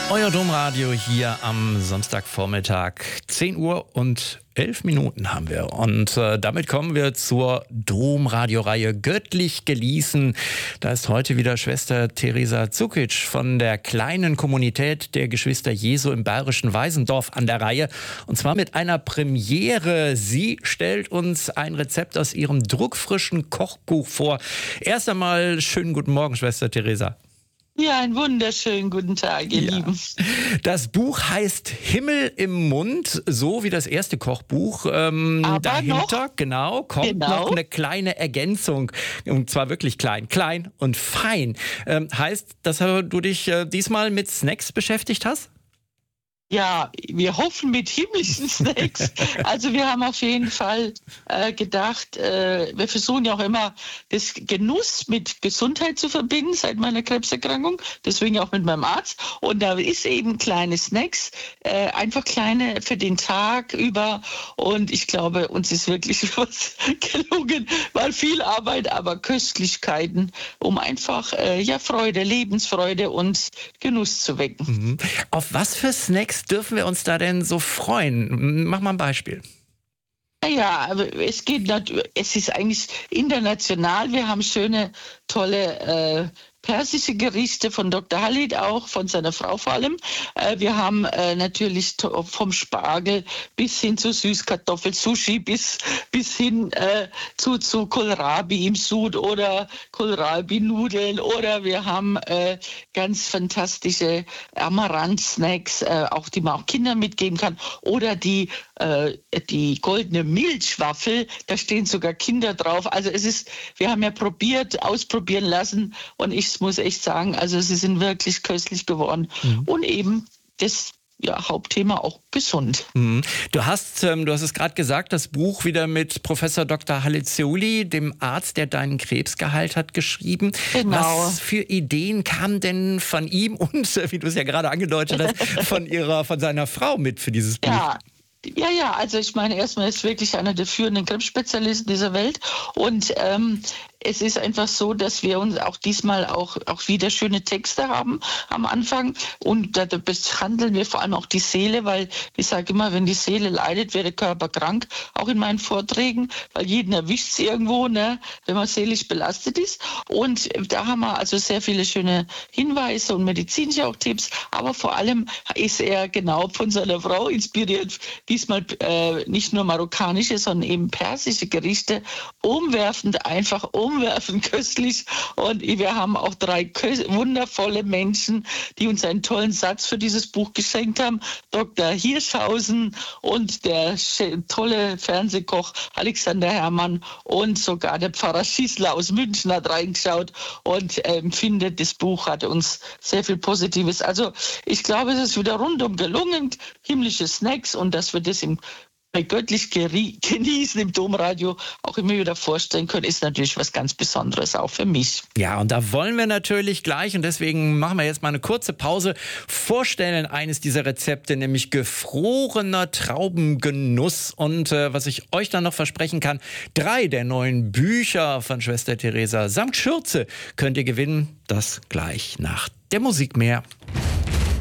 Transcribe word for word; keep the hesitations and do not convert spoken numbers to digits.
Euer Domradio hier am Samstagvormittag. zehn Uhr und elf Minuten haben wir. Und äh, damit kommen wir zur Domradio-Reihe Göttlich geließen. Da ist heute wieder Schwester Teresa Zukic von der kleinen Kommunität der Geschwister Jesu im bayerischen Waisendorf an der Reihe. Und zwar mit einer Premiere. Sie stellt uns ein Rezept aus ihrem druckfrischen Kochbuch vor. Erst einmal schönen guten Morgen, Schwester Teresa. Ja, einen wunderschönen guten Tag, ihr ja. Lieben. Das Buch heißt Himmel im Mund, so wie das erste Kochbuch. Ähm, Aber dahinter, noch, genau, kommt genau. noch eine kleine Ergänzung. Und zwar wirklich klein, klein und fein. Ähm, heißt, dass du dich äh, diesmal mit Snacks beschäftigt hast? Ja, wir hoffen mit himmlischen Snacks. Also wir haben auf jeden Fall äh, gedacht, äh, wir versuchen ja auch immer, das Genuss mit Gesundheit zu verbinden seit meiner Krebserkrankung, deswegen auch mit meinem Arzt. Und da ist eben kleine Snacks, äh, einfach kleine für den Tag über. Und ich glaube, uns ist wirklich was gelungen, war viel Arbeit, aber Köstlichkeiten, um einfach äh, ja Freude, Lebensfreude und Genuss zu wecken. Mhm. Auf was für Snacks dürfen wir uns da denn so freuen? Mach mal ein Beispiel. Ja, aber es geht natürlich, es ist eigentlich international. Wir haben schöne, tolle äh, persische Gerichte von Doktor Halid auch, von seiner Frau vor allem. Äh, wir haben äh, natürlich to- vom Spargel bis hin zu Süßkartoffel, Sushi, bis, bis hin äh, zu, zu Kohlrabi im Sud oder Kohlrabi-Nudeln. Oder wir haben äh, ganz fantastische Amaranth-Snacks, äh, auch die man auch Kindern mitgeben kann. Oder die, äh, die goldene Milchwaffel, da stehen sogar Kinder drauf. Also es ist, wir haben ja probiert, ausprobieren lassen und ich muss echt sagen, also sie sind wirklich köstlich geworden. Mhm. Und eben das ja, Hauptthema auch gesund. Mhm. Du hast, ähm, du hast es gerade gesagt, das Buch wieder mit Professor Doktor Halizioli, dem Arzt, der deinen Krebs geheilt hat, geschrieben. Genau. Was für Ideen kamen denn von ihm und, wie du es ja gerade angedeutet hast, von ihrer, von seiner Frau mit für dieses Buch? Ja. Ja, ja, also ich meine, erstmal ist wirklich einer der führenden Krebsspezialisten dieser Welt und ähm, es ist einfach so, dass wir uns auch diesmal auch, auch wieder schöne Texte haben am Anfang und da, da behandeln wir vor allem auch die Seele, weil ich sage immer, wenn die Seele leidet, wird der Körper krank, auch in meinen Vorträgen, weil jeden erwischt es irgendwo, ne, wenn man seelisch belastet ist und da haben wir also sehr viele schöne Hinweise und medizinische auch Tipps, aber vor allem ist er genau von seiner Frau inspiriert, diesmal äh, nicht nur marokkanische, sondern eben persische Gerichte, umwerfend, einfach umwerfend köstlich. Und wir haben auch drei kö- wundervolle Menschen, die uns einen tollen Satz für dieses Buch geschenkt haben. Doktor Hirschhausen und der sch- tolle Fernsehkoch Alexander Herrmann und sogar der Pfarrer Schießler aus München hat reingeschaut und äh, empfindet, das Buch hat uns sehr viel Positives. Also ich glaube, es ist wieder rundum gelungen, himmlische Snacks und dass wir das im bei göttlich geri- genießen im Domradio auch immer wieder vorstellen können, ist natürlich was ganz Besonderes, auch für mich. Ja, und da wollen wir natürlich gleich, und deswegen machen wir jetzt mal eine kurze Pause, vorstellen eines dieser Rezepte, nämlich gefrorener Traubengenuss. Und äh, was ich euch dann noch versprechen kann, drei der neuen Bücher von Schwester Teresa samt Schürze könnt ihr gewinnen. Das gleich nach der Musik mehr.